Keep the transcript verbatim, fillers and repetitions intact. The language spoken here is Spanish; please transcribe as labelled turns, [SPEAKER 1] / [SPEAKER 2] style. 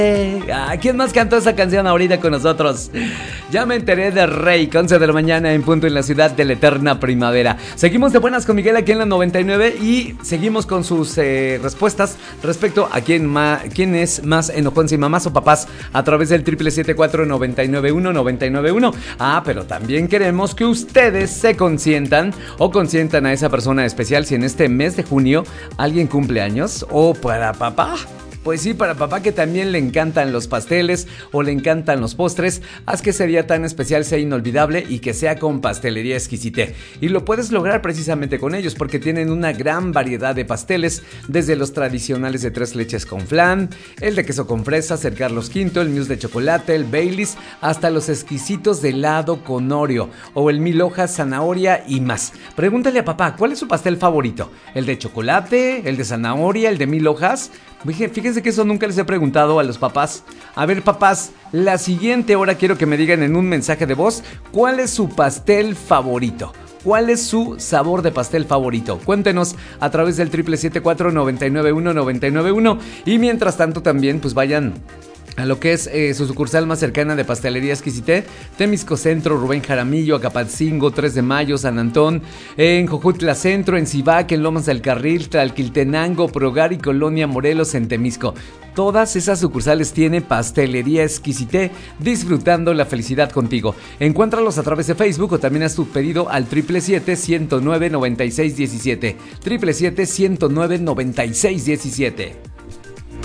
[SPEAKER 1] ¿A quién más cantó esa canción ahorita con nosotros? Ya me enteré de Rey, once de la mañana en punto en la ciudad de la eterna primavera. Seguimos de buenas con Miguel aquí en la noventa y nueve y seguimos con sus eh, respuestas respecto a quién, ma, quién es más enojón, si mamás o papás, a través del triple siete cuatro nueve nueve uno nueve nueve uno. Ah, pero también queremos que ustedes se consientan o consientan a esa persona especial si en este mes de junio alguien cumple años o para papá. Pues sí, para papá que también le encantan los pasteles o le encantan los postres, haz que ese día tan especial sea inolvidable y que sea con Pastelería Exquisité. Y lo puedes lograr precisamente con ellos porque tienen una gran variedad de pasteles, desde los tradicionales de tres leches con flan, el de queso con fresas, el Carlos quinto, el mousse de chocolate, el Baileys, hasta los exquisitos de helado con Oreo o el mil hojas, zanahoria y más. Pregúntale a papá, ¿cuál es su pastel favorito? ¿El de chocolate? ¿El de zanahoria? ¿El de mil hojas? Fíjense que eso nunca les he preguntado a los papás. A ver, papás, la siguiente hora quiero que me digan en un mensaje de voz cuál es su pastel favorito. ¿Cuál es su sabor de pastel favorito? Cuéntenos a través del triple siete cuatro nueve nueve uno nueve nueve uno. Y mientras tanto también pues vayan a lo que es eh, su sucursal más cercana de Pastelería Exquisité, Temisco Centro, Rubén Jaramillo, Acapatzingo, tres de mayo, San Antón, en Jojutla Centro, en Cibac, en Lomas del Carril, Tlalquiltenango, Progar y Colonia Morelos en Temisco. Todas esas sucursales tiene Pastelería Exquisité, disfrutando la felicidad contigo. Encuéntralos a través de Facebook o también haz tu pedido al triple siete ciento nueve noventa y seis diecisiete. triple siete ciento nueve noventa y seis diecisiete.